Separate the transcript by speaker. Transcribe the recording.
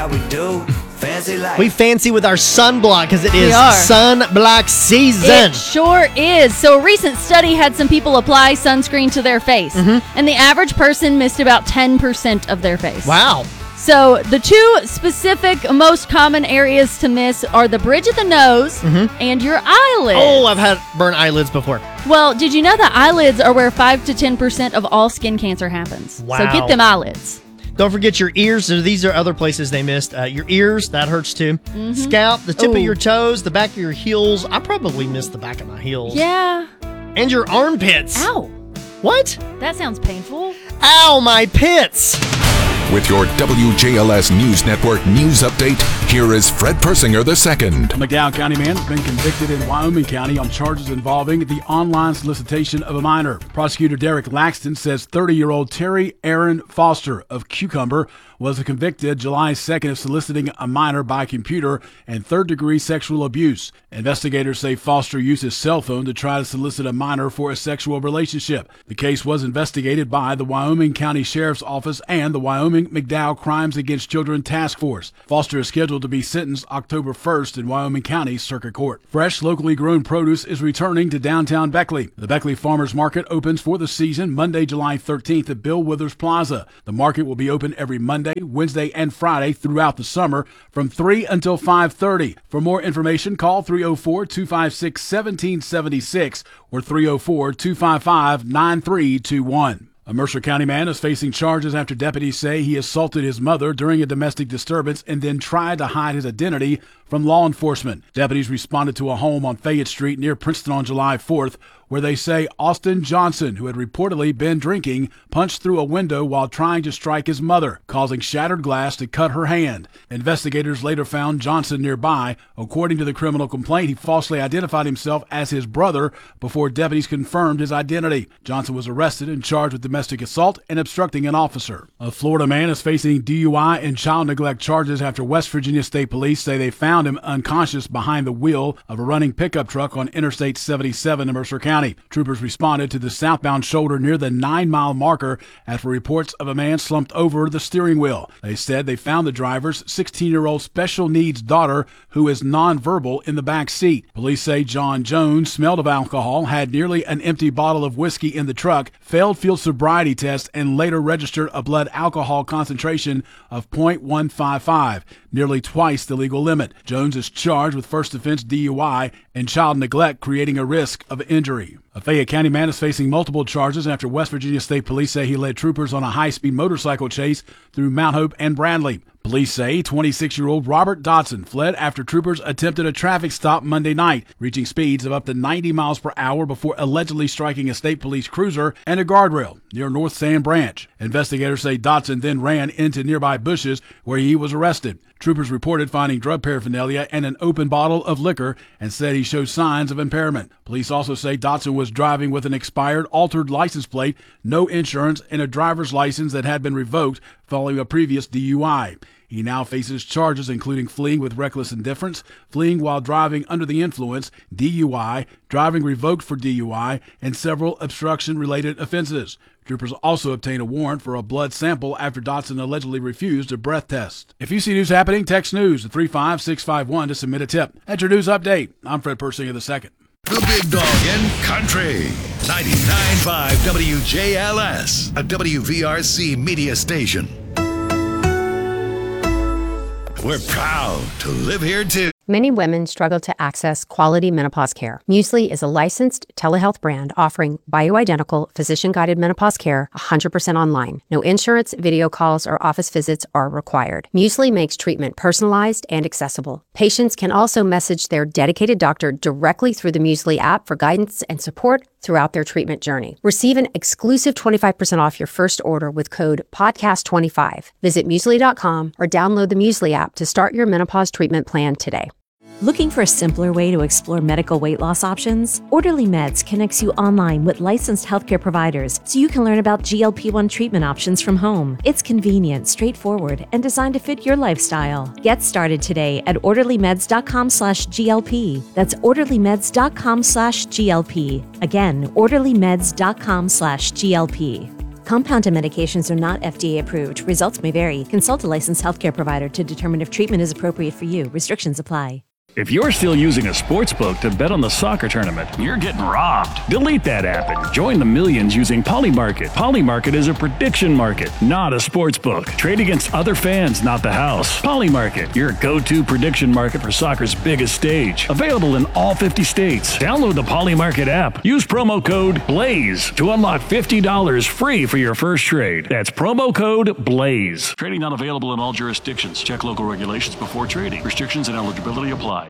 Speaker 1: how we do. Fancy life.
Speaker 2: We fancy with our sunblock because it
Speaker 3: We
Speaker 2: is
Speaker 3: are.
Speaker 2: sunblock season.
Speaker 3: It sure is. So a recent study had some people apply sunscreen to their face, and the average person missed about 10% of their face.
Speaker 2: Wow.
Speaker 3: So the two specific most common areas to miss are the bridge of the nose and your eyelids.
Speaker 2: Oh, I've had burnt eyelids before.
Speaker 3: Well, did you know that eyelids are where 5 to 10% of all skin cancer happens?
Speaker 2: Wow.
Speaker 3: So get them eyelids.
Speaker 2: Don't forget your ears. So these are other places they missed. Your ears, that hurts too. Scalp, the tip of your toes, the back of your heels. I probably missed the back of my heels.
Speaker 3: Yeah.
Speaker 2: And your armpits.
Speaker 3: Ow.
Speaker 2: What?
Speaker 3: That sounds painful.
Speaker 2: Ow, my pits.
Speaker 4: With your WJLS News Network news update, here is Fred Persinger II.
Speaker 5: A McDowell County man has been convicted in Wyoming County on charges involving the online solicitation of a minor. Prosecutor Derek Laxton says 30-year-old Terry Aaron Foster of Cucumber was convicted July 2nd of soliciting a minor by computer and third-degree sexual abuse. Investigators say Foster used his cell phone to try to solicit a minor for a sexual relationship. The case was investigated by the Wyoming County Sheriff's Office and the Wyoming McDowell Crimes Against Children Task Force. Foster is scheduled to be sentenced October 1st in Wyoming County Circuit Court. Fresh, locally grown produce is returning to downtown Beckley. The Beckley Farmers Market opens for the season Monday, July 13th at Bill Withers Plaza. The market will be open every Monday, Wednesday, and Friday throughout the summer from 3 until 5:30. For more information, call 304-256-1776 or 304-255-9321. A Mercer County man is facing charges after deputies say he assaulted his mother during a domestic disturbance and then tried to hide his identity from law enforcement. Deputies responded to a home on Fayette Street near Princeton on July 4th, where they say Austin Johnson, who had reportedly been drinking, punched through a window while trying to strike his mother, causing shattered glass to cut her hand. Investigators later found Johnson nearby. According to the criminal complaint, he falsely identified himself as his brother before deputies confirmed his identity. Johnson was arrested and charged with domestic assault and obstructing an officer. A Florida man is facing DUI and child neglect charges after West Virginia State Police say they found him unconscious behind the wheel of a running pickup truck on Interstate 77 in Mercer County. Troopers responded to the southbound shoulder near the 9-mile marker after reports of a man slumped over the steering wheel. They said they found the driver's 16-year-old special needs daughter, who is nonverbal, in the back seat. Police say John Jones smelled of alcohol, had nearly an empty bottle of whiskey in the truck, failed field sobriety test, and later registered a blood alcohol concentration of 0.155, nearly twice the legal limit. Jones is charged with first offense DUI and child neglect, creating a risk of injury. A Fayette County man is facing multiple charges after West Virginia State Police say he led troopers on a high-speed motorcycle chase through Mount Hope and Bradley. Police say 26-year-old Robert Dodson fled after troopers attempted a traffic stop Monday night, reaching speeds of up to 90 miles per hour before allegedly striking a state police cruiser and a guardrail near North Sand Branch. Investigators say Dodson then ran into nearby bushes where he was arrested. Troopers reported finding drug paraphernalia and an open bottle of liquor and said he showed signs of impairment. Police also say Dodson was driving with an expired, altered license plate, no insurance, and a driver's license that had been revoked following a previous DUI. He now faces charges including fleeing with reckless indifference, fleeing while driving under the influence, DUI, driving revoked for DUI, and several obstruction-related offenses. Troopers also obtained a warrant for a blood sample after Dodson allegedly refused a breath test. If you see news happening, text news to 35651 to submit a tip. That's your news update. I'm Fred Persinger II.
Speaker 6: The Big Dog in Country. 99.5 WJLS, a WVRC media station. We're proud to live here too.
Speaker 7: Many women struggle to access quality menopause care. Muesli is a licensed telehealth brand offering bioidentical, physician-guided menopause care 100% online. No insurance, video calls, or office visits are required. Muesli makes treatment personalized and accessible. Patients can also message their dedicated doctor directly through the Muesli app for guidance and support throughout their treatment journey. Receive an exclusive 25% off your first order with code PODCAST25. Visit Muesli.com or download the Muesli app to start your menopause treatment plan today.
Speaker 8: Looking for a simpler way to explore medical weight loss options? Orderly Meds connects you online with licensed healthcare providers so you can learn about GLP-1 treatment options from home. It's convenient, straightforward, and designed to fit your lifestyle. Get started today at orderlymeds.com/GLP. That's orderlymeds.com/GLP. Again, orderlymeds.com/GLP. Compounded medications are not FDA approved. Results may vary. Consult a licensed healthcare provider to determine if treatment is appropriate for you. Restrictions apply.
Speaker 9: If you're still using a sports book to bet on the soccer tournament, you're getting robbed. Delete that app and join the millions using Polymarket. Polymarket is a prediction market, not a sports book. Trade against other fans, not the house. Polymarket, your go-to prediction market for soccer's biggest stage. Available in all 50 states. Download the Polymarket app. Use promo code BLAZE to unlock $50 free for your first trade. That's promo code BLAZE. Trading not available in all jurisdictions. Check local regulations before trading. Restrictions and eligibility apply.